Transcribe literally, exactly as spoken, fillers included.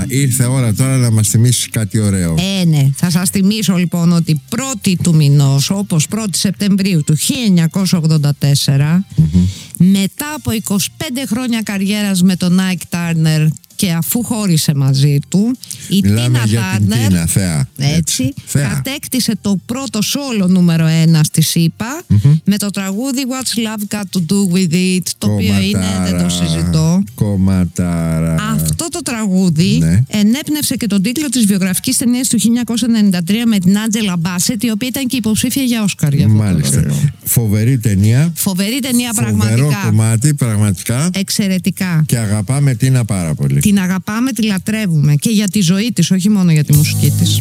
ήρθε ώρα τώρα να μας θυμίσεις κάτι ωραίο. Ε, ναι, θα σας θυμίσω λοιπόν ότι πρώτη του μηνός, όπως πρώτη Σεπτεμβρίου του χίλια εννιακόσια ογδόντα τέσσερα, mm-hmm. μετά από είκοσι πέντε χρόνια καριέρας με τον Άικ Τάρνερ και αφού χώρισε μαζί του, η Μιλάμε Τίνα Τάρνερ θεά, έτσι, θεά. κατέκτησε το πρώτο σόλο νούμερο ένα στη ΣΥΠΑ mm-hmm. με το τραγούδι What's Love Got To Do With It, το οποίο είναι, δεν το συζητώ. Κομματάρα. Αυτό το τραγούδι ναι. ενέπνευσε και τον τίτλο της βιογραφικής ταινίας του χίλια εννιακόσια ενενήντα τρία με την Άντζελα Μπάσετ, η οποία ήταν και υποψήφια για Όσκαρ. Μάλιστα. Φοβερή ταινία. Φοβερή ταινία, φοβερό πραγματικά. Φοβερό κομμάτι, πραγματικά. Εξαιρετικά. Και αγαπάμε Τίνα πάρα πολύ. Την αγαπάμε, τη λατρεύουμε και για τη ζωή της, όχι μόνο για τη μουσική της.